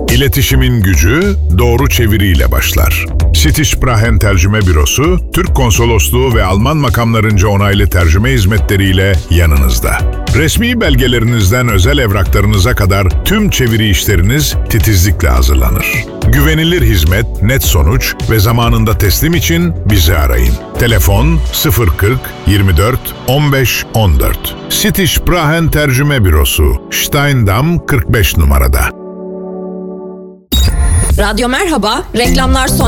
İletişimin gücü doğru çeviriyle başlar. Sitişprahen Tercüme Bürosu, Türk Konsolosluğu ve Alman makamlarınca onaylı tercüme hizmetleriyle yanınızda. Resmi belgelerinizden özel evraklarınıza kadar tüm çeviri işleriniz titizlikle hazırlanır. Güvenilir hizmet, net sonuç ve zamanında teslim için bizi arayın. Telefon 040 24 15 14. Sitişprahen Tercüme Bürosu, Steindamm 45 numarada. Radyo Merhaba, reklamlar sona